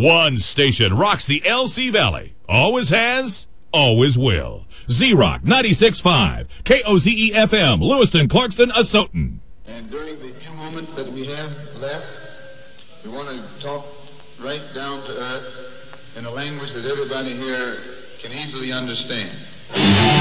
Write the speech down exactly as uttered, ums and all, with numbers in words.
One station rocks the L C Valley. Always has, always will. Z-Rock ninety-six point five, K O Z E F M, Lewiston, Clarkston, Asotin. And during the few moments that we have left, we want to talk right down to earth in a language that everybody here can easily understand.